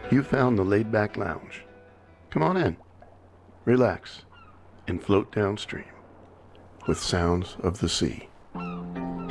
You found the laid-back lounge. Come on in, relax, and float downstream with sounds of the sea.